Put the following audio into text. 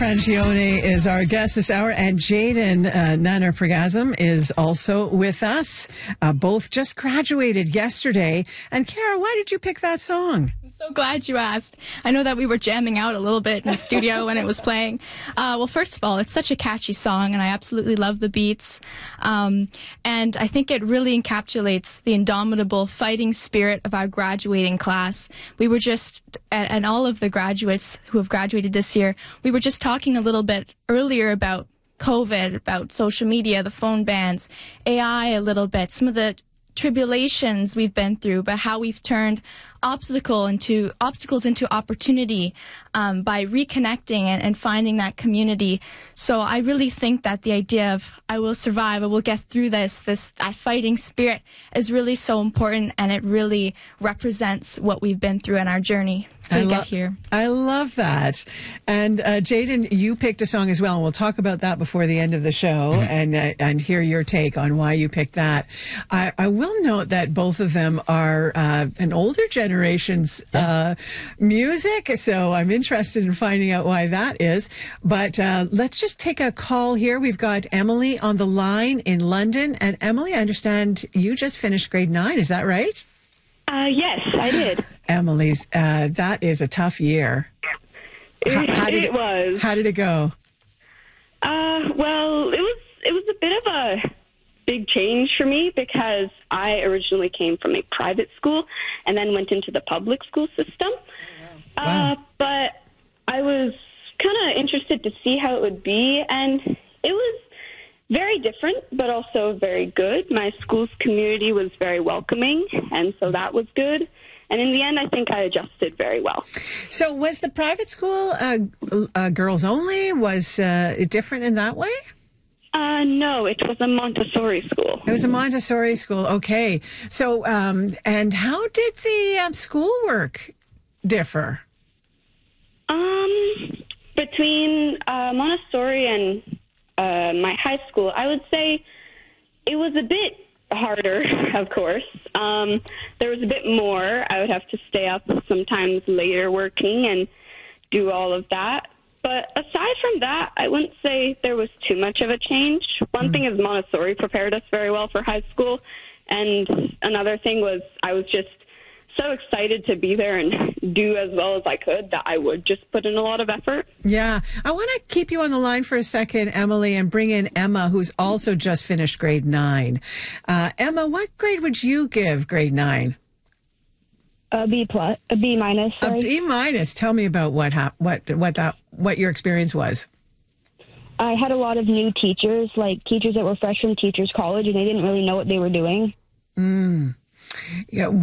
Frangione is our guest this hour, and Jaden Nanner-Pergasm is also with us. Both just graduated yesterday. And Kara, why did you pick that song? I'm so glad you asked. I know that we were jamming out a little bit in the studio when it was playing. Well, first of all, it's such a catchy song, and I absolutely love the beats. And I think it really encapsulates the indomitable fighting spirit of our graduating class. We were just, and all of the graduates who have graduated this year, we were just talking a little bit earlier about COVID, about social media, the phone bans, AI a little bit, some of the tribulations we've been through, but how we've turned obstacles into opportunity by reconnecting and finding that community. So I really think that the idea of I will survive, I will get through that fighting spirit is really so important, and it really represents what we've been through in our journey to get here. I love that. And Jaden, you picked a song as well, and we'll talk about that before the end of the show and hear your take on why you picked that. I will note that both of them are an older generation's music, so I'm interested in finding out why that is. But let's just take a call here. We've got Emily on the line in London. And Emily, I understand you just finished grade 9. Is that right? Yes, I did. Emily's, that is a tough year. How did it go? Well, it was a bit of a big change for me because I originally came from a private school and then went into the public school system. Wow. But I was kind of interested to see how it would be, and it was very different, but also very good. My school's community was very welcoming, and so that was good. And in the end, I think I adjusted very well. So was the private school girls only? Was it different in that way? No, it was a Montessori school. It was a Montessori school. Okay. So, and how did the schoolwork differ? Between Montessori and my high school, I would say it was a bit harder, of course. There was a bit more. I would have to stay up sometimes later working and do all of that. But aside from that, I wouldn't say there was too much of a change. One thing is Montessori prepared us very well for high school. And another thing was I was just so excited to be there and do as well as I could that I would just put in a lot of effort. Yeah. I want to keep you on the line for a second, Emily, and bring in Emma, who's also just finished grade 9. Emma, what grade would you give grade 9? A B minus. Sorry. A B minus. Tell me about what your experience was. I had a lot of new teachers, like teachers that were fresh from teachers college, and they didn't really know what they were doing. Yeah.